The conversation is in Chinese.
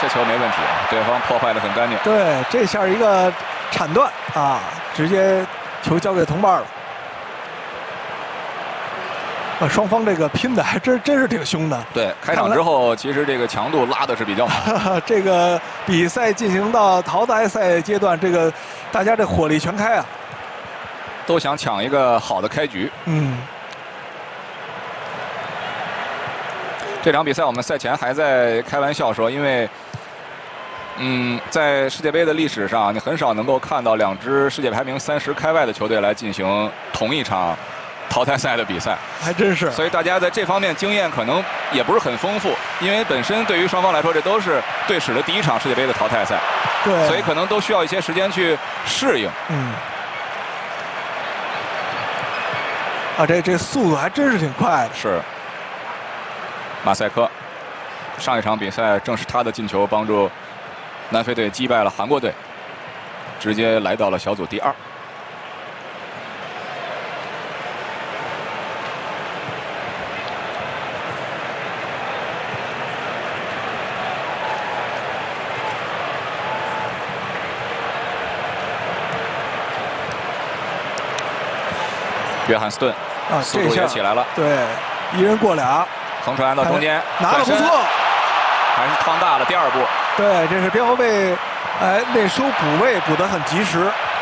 这球没问题，对方破坏的很干净。 对，这下一个铲断啊，直接球交给同伴了。双方这个拼的还真是挺凶的。 对，开场之后其实这个强度拉的是比较满。 这个比赛进行到淘汰赛阶段，这个大家这火力全开啊， 都想抢一个好的开局。这场比赛我们赛前还在开玩笑说，因为在世界杯的历史上，你很少能够看到2支世界排名30开外的球队来进行同一场淘汰赛的比赛， 还真是。 所以大家在这方面经验可能也不是很丰富，因为本身对于双方来说，这都是队史的第1场世界杯的淘汰赛， 对， 所以可能都需要一些时间去适应。 这速度还真是挺快的。 是。马赛克，上一场比赛正是他的进球帮助南非队击败了韩国队，直接来到了小组第2。约翰斯顿速度也起来了， 对，一人过俩， 横传到中间， 拿的不错， 还是趟大了第2步。 对，这是边后卫，内收补位补得很及时。